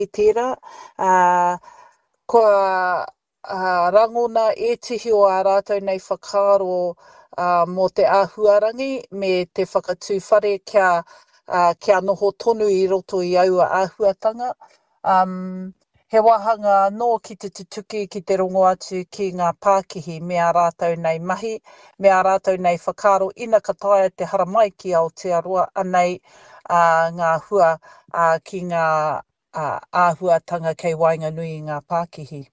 i tērā. Kua rangona e tihi o ā rātou nei whakaaro mō te āhuarangi me te whakatūwhare kia noho tonu i roto i aua āhuatanga. He wahanga nō ki te tutuki ki te rongo atu ki ngā Pākihi me ā rātou nei mahi, me ā rātou nei whakaaro ina kataia te haramai ki Aotearoa, anei ngā hua ki ngā āhuatanga kei Wainganui i ngā Pākihi.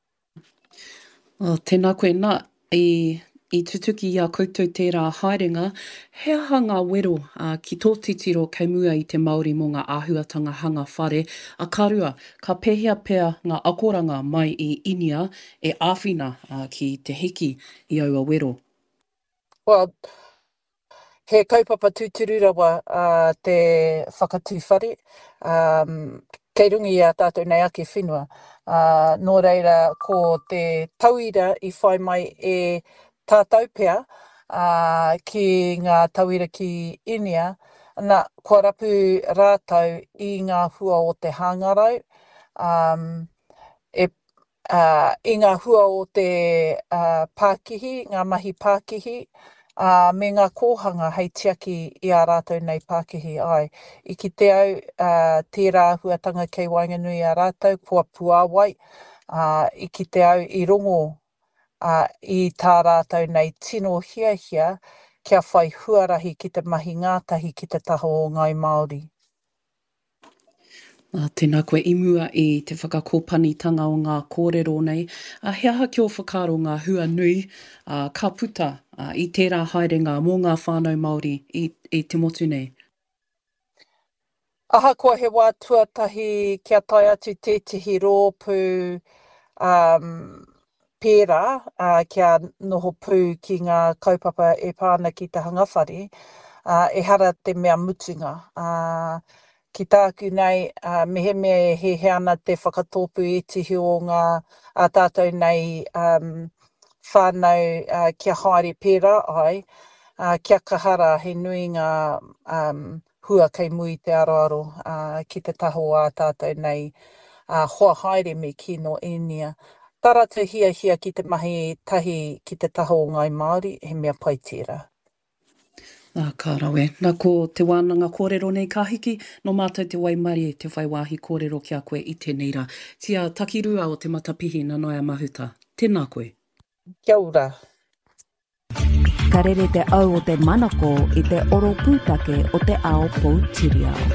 Tēnā koe nā, i tutuki i a koutou tērā haerenga, he aha ngā wero ki tō titiro kei mua i te Māori mō ngā āhuatanga hanga whare, a karua, ka pēhea pēr ngā akoranga mai i Inia e āwhina ki te hiki i aua wero. Well, he kaupapa tūturu rawa te whakatūwhare, kei rungi a tātou nei ake whenua. Nō reira, ko te tauira i whai mai e tātou pea ki ngā tauira ki Inia, nā kua rapu rātou i ngā hua o te hangarau, i ngā hua o te Pākihi, ngā mahi Pākihi, me ngā kōhanga hei tiaki i a rātou nei Pākihi ai. I ki te au tērā huatanga kei Wainganui a rātou, kua puāwai, i ki te au i rongo i tā rātou nei tino hiahia, kia whai huarahi ki te mahi ngātahi ki te taho o Ngai Māori. Tēnā koe i mua i te whakakōpanitanga o ngā kōrero nei. He aha kia o whakaaro ngā hua nui ka puta i tērā haerenga mō ngā whānau Māori i te motu nei? Aha kua he wā tuatahi kia tai atu tētihi rōpū pērā kia noho pū ki ngā kaupapa e pāna ki te hangawhare, e hara te mea mutunga. Ki tāku nei, mehe me he ana te whakatōpu e tihi o ngā tātou nei whānau kia haere pērā ai, kia kahara he nui ngā hua kei mui te aroaro ki te taho a tātou nei hoa haere me kino Inia. Tarata hia ki te mahi tahi ki te taho o Ngai Māori, he mea pai tērā. Ka rawe. Nā ko te wānanga kōrero nei ka hiki, no mātou te waimari te whai wāhi kōrero ki a koe i tēnei rā. Tia takirua o te matapihi na noia mahuta. Tēnā koe. Kia ora. Ka rere te au o te manako i te oro pūtake o te ao Poutireo.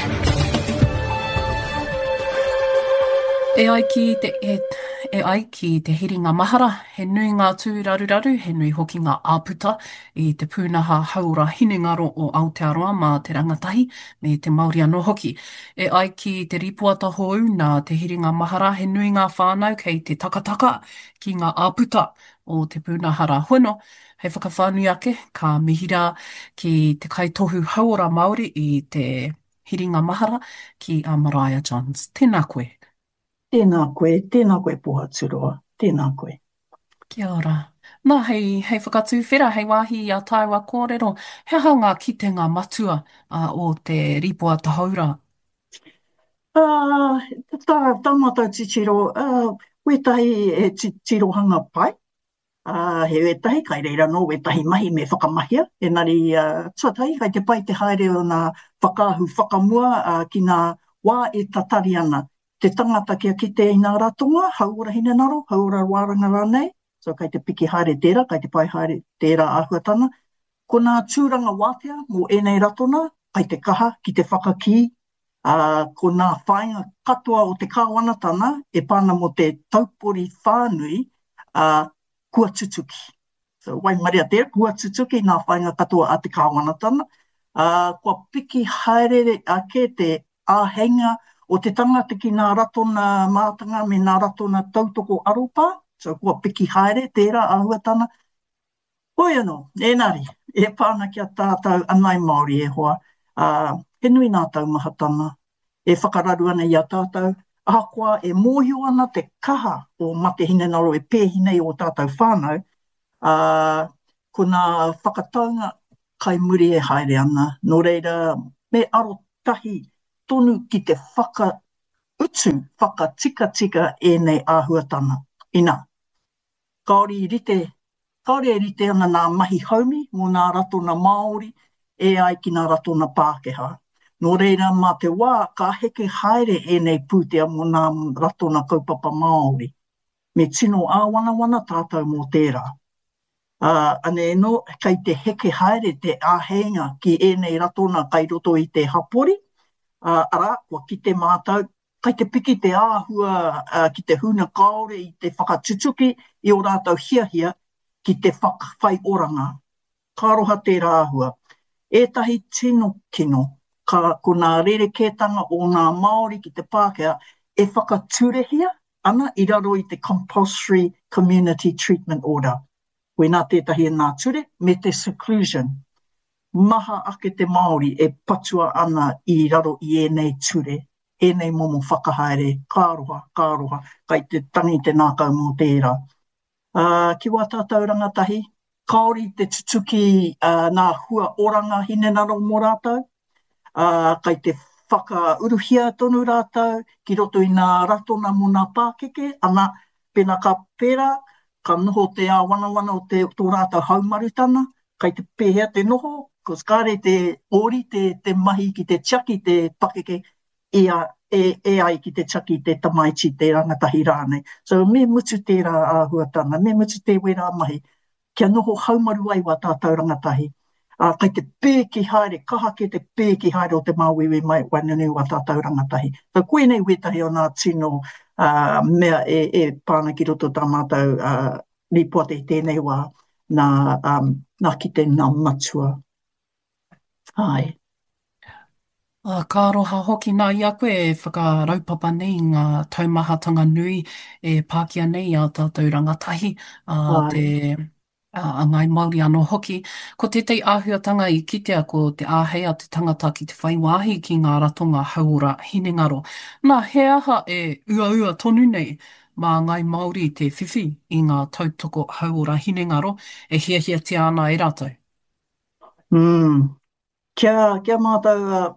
E ai ki te hiringa mahara, he nui ngā tūraruraru, he nui hoki ngā āputa i te pūnaha haura hinengaro o Aotearoa mā te rangatahi me te Māori anō hoki. E ai ki te ripuata hou nā te hiringa mahara, he nui ngā whānau kei te takataka ki ngā āputa o te pūnahara hono. Hei whakawhānui ake, ka mihira ki te kaitohu haura Māori i te hiringa mahara ki a Mariah Johns. Tēnā koe. Tēnā koe Pohaturoa, tēnā koe. Kia ora. Nā, hei whakatūwhera, hei wāhi a tāua kōrero, he aha ngā kitenga matua o te ripoata haura? Tā mātou titiro, wetahi e tirohanga pai, he wetahi, kai reira no wetahi mahi me whakamahia, engari tuatahi, kai te pai te haere o ngā whakaahu whakamua ki ngā wā e tatari ana. Te tangata kia kite i ngā ratonga, haura hine naro, haura wāranga rānei, so kai te piki haere tērā, kai te pai haere tērā āhuatana. Ko ngā tūranga wātea mō enei ratona, kai te kaha ki te whakaki, ko ngā whāinga katoa o te kāwanatana, e pāna mō te taupori whānui, kua tutuki. So, wai maria tērā, kua tutuki ngā whāinga katoa a te kāwanatana. Kua piki haere ake te āhenga o te tangata ki ngā ratona mātanga me ngā ratona tautoko aropa, so kua piki haere, tērā āhuatana. Hoi anō, enari, e pāna ki a tātou anai Māori e hoa, he nui nā taumahatanga, e whakararu ana i a tātou, ahakoa e mōhio ana te kaha o mate hinenaro e pēhinei o tātou whānau, ko ngā whakataunga kai muri e haere ana, nō reira me aro tahi tonu ki te whakautu utu whakatika nei āhuatanga. Ina, kaori e rite ana nā mahi haumi mō nā ratona Māori e ai ki nā ratona Pākehā. Nō reira mā te wā, ka heke haere nei pūtea mō nā ratona kaupapa Māori. Me tino āwana tātou mō tērā. Ane no, kai te heke haere te āheinga ki nei ratona kai roto i te hapori, ara, kua ki te mātou, kai te piki te āhua ki te huna kaore i te whakatutuki i o rātou hiahia ki te whakawhai oranga. Ka roha tērā āhua. Ētahi tino kino, ko nā rerekētanga o nā Māori ki te Pākehā e whakaturehia ana i raro i te Compulsory Community Treatment Order. Koe nā tētahi nā ture, me te seclusion. Maha ake te Māori e patua ana i raro i nei ture. Nei momo whakahaere, kāroha, kai te tangi te nākau mō tērā. Ki wā tātou rangatahi, kaori te tutuki nā hua oranga hinenaro mō rātou, kai te whakauruhia tonu rātou, ki roto i nā ratona mō nā Pākeke, ana pena ka pera, ka noho te āwana o tō rātou haumarutana, kai te pēhea te noho, kos kāre te ori, te mahi ki te tiaki, te Pākeke, e ai ki te chaki te tamaiti te rangatahi rānei. So me mutu tērā āhuatanga, me mutu te wera mahi, kia noho haumaru ai wā tātou rangatahi. Kai te pēki haere, kaha ke te pēki haere o te māwiwi mai wainunu wā tātou rangatahi. So koe nei wetahi o nā tino mea e pāna ki roto tā mātou ripua te tēnei wā nā ki te nā matua. Ai. Ka roha hoki nā i a koe e whakaraupapa nei ngā taumahatanga nui e Pākia nei a tātou rangatahi a ngai Māori anō hoki. Ko tētei āhuatanga i kitea ko te āhea te tangata ki te whaiwāhi ki ngā ratonga hauora hinengaro. Nā he aha e ua tonu nei mā ngai Māori te whiwhi i ngā tautoko hauora hinengaro e hiahiatia ana e rātou. Kia mātou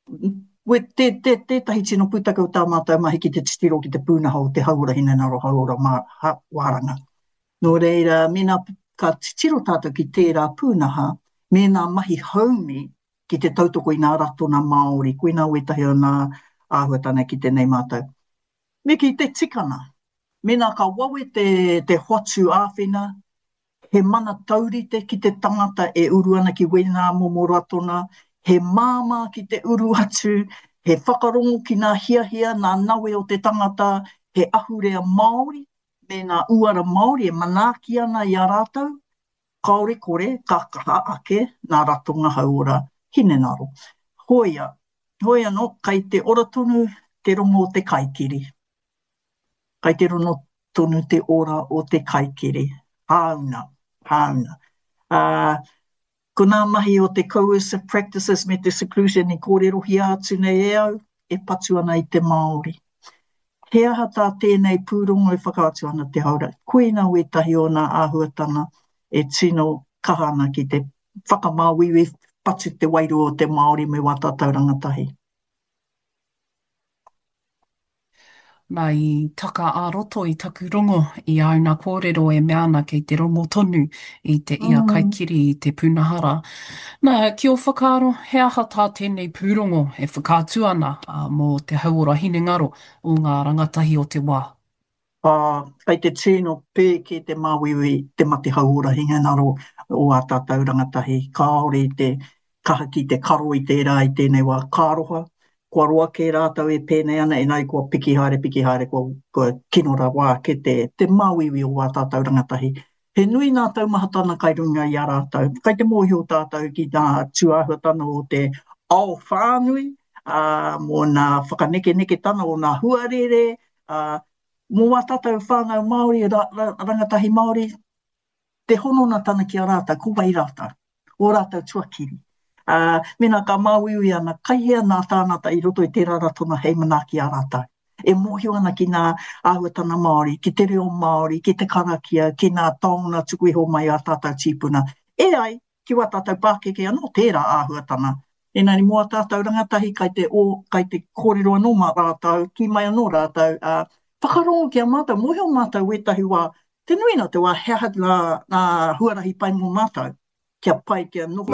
tētahi tino pūtaka o tā mātou mahi ki te titiro ki te pūnaha o te hauora hinenaro hauora wāranga. Nō reira, mena ka titiro tātou ki tērā pūnaha, mena mahi haumi ki te tautoko i nā ratona Māori, koe nā wetahi o nā āhuatana ki tēnei mātou. Me ki te tikana, mena ka wawe te hotu āwhina, he mana taurite ki te tangata e uru ana ki wena momo ratona, he māma ki te uru atu, he whakarongo ki nā hiahia, nā nawe o te tangata, he ahurea Māori, me nā uara Māori e manaki ana i a rātou, kaore kore, ka kaha ake, nā ratonga hauora hinenaro. Hoia no, kai te ora tonu te rongo o te kaikiri. Kai te rongo tonu te ora o te kaikiri. Hauna. Ko nā mahi o te coercive practices me te seclusion i kōrerohi atu nei e au, e patu ana i te Māori. He aha tā tēnei pūrongo e whakaatu ana te haura. Koe nā wetahi o nā āhuatanga e tino kahana ki te whakamāwiwi patu te wairu o te Māori me wā tātou rangatahi. Nā i taka ā-roto i taku rongo i au nā kōrero e meana kei te rongo tonu i te ia kaikiri i te punahara. Nā, ki o whakaaro, he aha tā tēnei pūrongo e whakātu ana mō te hauora hinengaro o ngā rangatahi o te wā. Kai te tino pē ki te māwiwi te mate hauora hinengaro o a tātou rangatahi. Kāore te kaha ki te karo i tērā i tēnei wā kāroha. Kua roa ke rātou e pēnei ana, e nai kua piki haere, kua kinora wā ke te māwiwi o wā tātou rangatahi. He nui nā taumahatana kai runga i a rātou. Kai te mōhi o tātou ki nā tuāhuatana o te ao whānui, mō nā whakaneke tana o nā huarere, mō wā tātou whāngau Māori, rangatahi Māori, te honona tana ki a rātou, ko wai rātou, o rātou tuakiri. Mena ka māwiwi ana, kaihea nā tānata i roto i tērā ratona hei manaki a rātou. E mōhio ana ki nā āhuatana Māori, ki te reo Māori, ki te karakia, ki nā taonga tuku iho mai a tātou tīpuna. E ai, ki wā tātou Pākeke anō tērā āhuatana, Engari mua tātou rangatahi kai te kōrero anō mā rātou, ki mai anō rātou, whakarongo ki a mātou, mohe o mātou wetahi wā, te nui nā te wā hea nā huarahi pai mō mātou, kia pai, kia noho.